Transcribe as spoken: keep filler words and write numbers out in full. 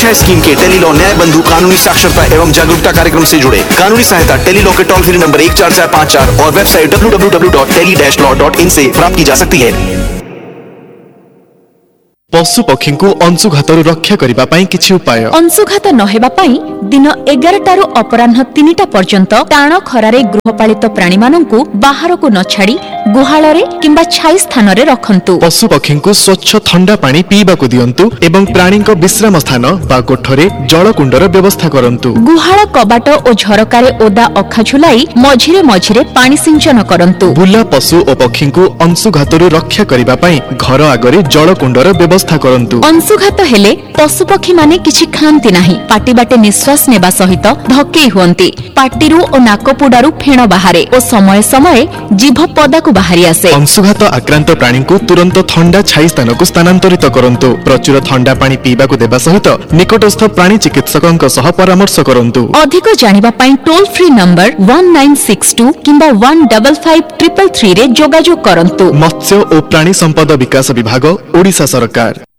पेश है स्कीम के टेलीलॉ न्याय बंधु कानूनी साक्षरता एवं जागरूकता कार्यक्रम से जुड़े। कानूनी सहायता टेलीलॉ के टोल फ्री नंबर एक चार चार पाँच चार और website W W W dot tele dash law dot in से प्राप्त की जा सकती है। पशु पक्षी को अंशुघातु रक्षा करने पाई किछि उपाय। अंशुघात नहेबा पाई दिन एगारटारू अपराह्न तीनिटा पर्यंत टाण खरारे गृहपालित प्राणी मानंकु बाहर को न छाड़ी गुहाଳରେ किंबा छाई स्थान रे रखंतु। पशु पक्षी को स्वच्छ ठंडा पानी पीबा को दियंतु एवं प्राणी को विश्राम स्थान बा कोठरे जलकुंडर व्यवस्था करंतु। गुहाळ कबाट ओ झरकारे ओदा अखा झुलाई मझिरे मझिरे पानी सिंचन करंतु। बुला पशु और पक्षी को अंशुघातु रक्षा करने पाई घर आगरे जलकुंडर व्यवस्था करंतु। अंशुघात हेले पशु पक्षी माने किछि खांती नाही, पाटी बाटे निश्वास नेबा सहित धक्के हुअंती। पाटीरू ओ नाकपुडारू फेण बाहारे ओ समय समय जीभ पदाकु बाहरी आसे। अंशुघात आक्रांत प्राणी को तुरंत ठंडा छाई स्थान को स्थानांतरित करंतु। प्रचुर ठंडा पानी पीबा को देबा सहित निकटस्थ प्राणी चिकित्सकଙ୍କ सह परामर्श करंतु। अधिक जानिबा पई toll free number one nine six to किंबा one five five three three three रे जोगाजोग करंतु। मत्स्य और प्राणी संपद विकास विभाग ओडिशा सरकार।